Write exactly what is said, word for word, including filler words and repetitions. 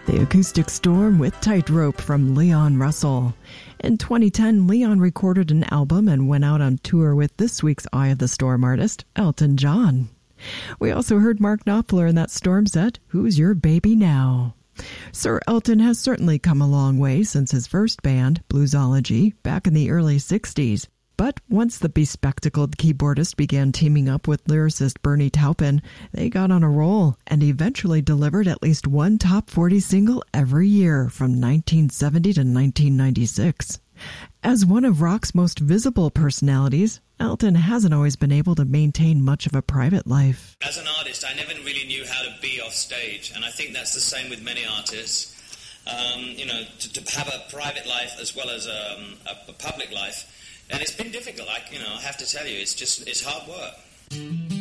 The Acoustic Storm with Tightrope from Leon Russell. In twenty ten, Leon recorded an album and went out on tour with this week's Eye of the Storm artist, Elton John. We also heard Mark Knopfler in that Storm set, Who's Your Baby Now? Sir Elton has certainly come a long way since his first band, Bluesology, back in the early sixties. But once the bespectacled keyboardist began teaming up with lyricist Bernie Taupin, they got on a roll and eventually delivered at least one top forty single every year from nineteen seventy to nineteen ninety-six. As one of rock's most visible personalities, Elton hasn't always been able to maintain much of a private life. As an artist, I never really knew how to be off stage, and I think that's the same with many artists. Um, you know, to, to have a private life as well as um, a, a public life. And it's been difficult, like, you know, I have to tell you, it's just, it's hard work.